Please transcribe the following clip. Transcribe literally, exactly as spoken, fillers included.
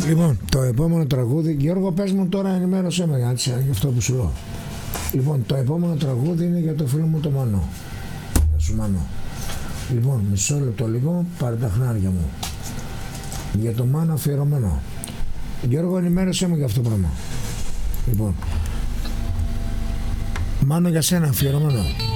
Λοιπόν, το επόμενο τραγούδι, Γιώργο, πες μου τώρα, ενημέρωσέ με για αυτό που σου λέω. Λοιπόν, το επόμενο τραγούδι είναι για το φίλο μου το Μανώ. Για σου Μανώ. Λοιπόν, μισό λεπτό λίγο, πάρε τα χνάρια μου. Για το Μάνο αφιερωμένο. Γιώργο, ενημέρωσέ μου για αυτό το πράγμα. Λοιπόν, Μάνο, για σένα αφιερωμένο.